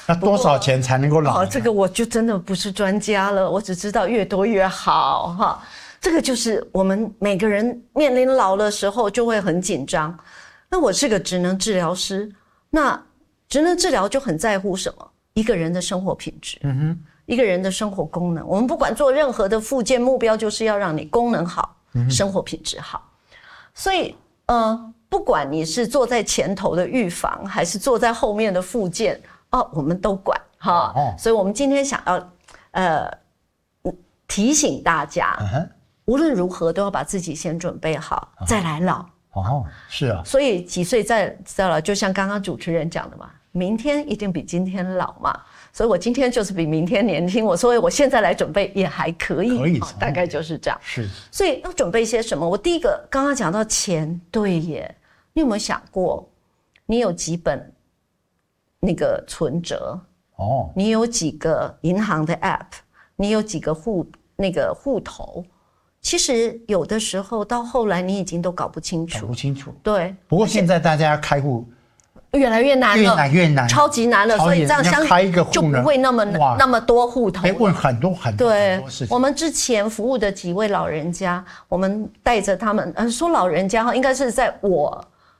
那多少钱才能够老？ 这个我就真的不是专家了，我只知道越多越好哈。这个就是我们每个人面临老的时候就会很紧张。那我是个职能治疗师，那职能治疗就很在乎什么？一个人的生活品质，一个人的生活功能。我们不管做任何的复健，目标就是要让你功能好，生活品质好。所以不管你是坐在前头的预防，还是坐在后面的复健，我们都管哈。所以我们今天想要提醒大家，无论如何都要把自己先准备好，再来老。 是啊。 所以几岁再老，就像刚刚主持人讲的嘛，明天一定比今天老嘛。所以我今天就是比明天年轻，所以我现在来准备也还可以，大概就是这样。 是。 所以要准备些什么？我第一个刚刚讲到钱，对耶，你有没有想过，你有几本那个存折？你有几个银行的 app？ 你有几个户头？其实有的时候到后来你已经都搞不清楚。对。 不过现在大家要开户越来越难了， 越难， 超级难了。所以这样开一个户就不会那么多户头。 问很多事情。 我们之前服务的几位老人家，我们带着他们，说老人家应该是在我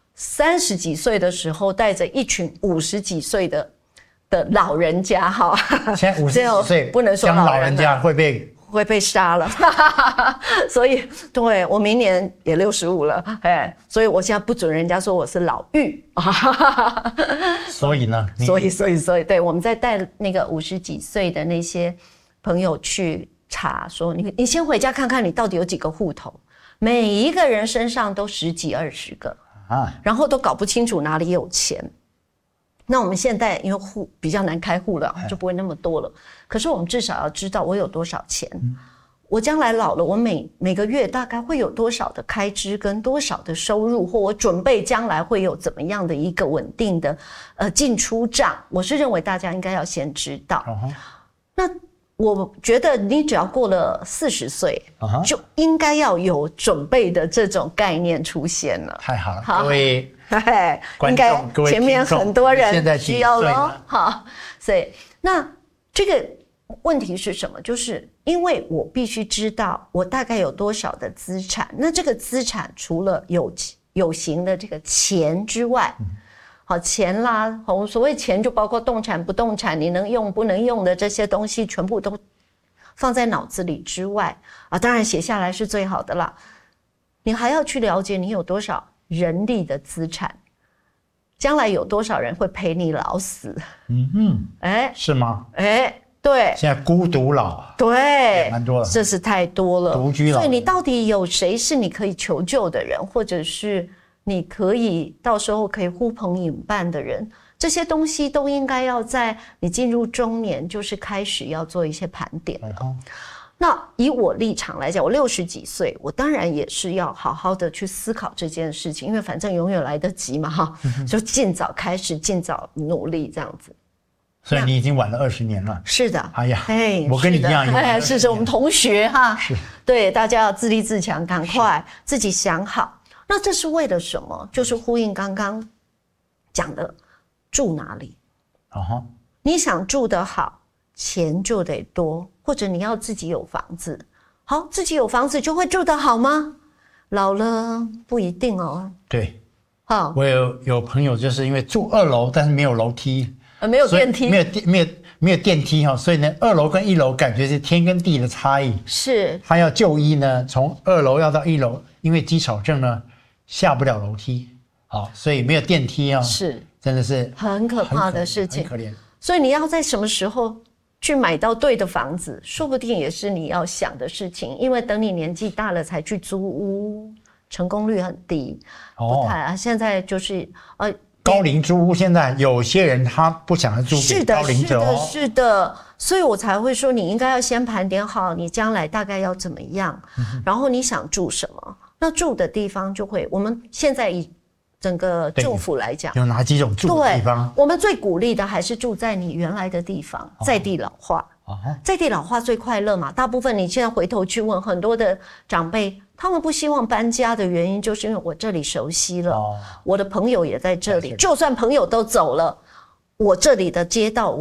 30几岁的时候，带着一群50几岁的老人家哈。 现在50几岁不能说老人家会被杀了。所以对，我明年也65了，所以我现在不准人家说我是老妪。 所以呢？ 所以对，我们在带那个50几岁的那些朋友去查，说你先回家看看你到底有几个户头，每一个人身上都10几20个，然后都搞不清楚哪里有钱。那我们现在因为户比较难开户了，就不会那么多了。可是我们至少要知道我有多少钱，我将来老了，我每个月大概会有多少的开支跟多少的收入，或我准备将来会有怎么样的一个稳定的进出账。我是认为大家应该要先知道。那我觉得你只要过了40岁，就应该要有准备的这种概念出现了。 太好了，各位应该前面很多人需要了。好，所以那这个问题是什么？就是因为我必须知道我大概有多少的资产，那这个资产除了有形的这个钱之外，好，钱啦，所谓钱就包括动产不动产，你能用不能用的这些东西全部都放在脑子里之外当然写下来是最好的啦。你还要去了解你有多少人力的资产，将来有多少人会陪你老死。 是吗？ 对， 现在孤独老， 对， 蛮多了， 这是太多了， 独居老。 所以你到底有谁是你可以求救的人，或者是你可以到时候可以呼朋引伴的人，这些东西都应该要在你进入中年就是开始要做一些盘点了。那以我立场来讲，我60几岁，我当然也是要好好的去思考这件事情，因为反正永远来得及嘛，就尽早开始，尽早努力这样子。 所以你已经晚了20年了。 是的。 哎呀，我跟你一样。 是我们同学哈。 是。 对，大家要自立自强，赶快自己想好。那这是为了什么？就是呼应刚刚讲的，住哪里？你想住得好，钱就得多，或者你要自己有房子。好，自己有房子就会住得好吗？老了不一定哦。 对。我有朋友就是因为住2楼，但是没有楼梯。 没有电梯， 没有电梯所以呢，2楼跟1楼感觉是天跟地的差异。 是， 他要就医呢，从2楼要到1楼，因为肌少症呢下不了楼梯，所以没有电梯是， 真的是很可怕的事情， 很可怜。 所以你要在什么时候去买到对的房子，说不定也是你要想的事情，因为等你年纪大了才去租屋，成功率很低。不太现在就是高龄租屋，现在有些人他不想租给高龄者。 是的，所以我才会说你应该要先盘点好你将来大概要怎么样，然后你想住什么，那住的地方就会，我们现在以整个政府来讲， 有哪几种住的地方？ 我们最鼓励的还是住在你原来的地方，在地老化。在地老化最快乐嘛，大部分你现在回头去问很多的长辈，他们不希望搬家的原因就是因为我这里熟悉了，我的朋友也在这里，就算朋友都走了，我这里的街道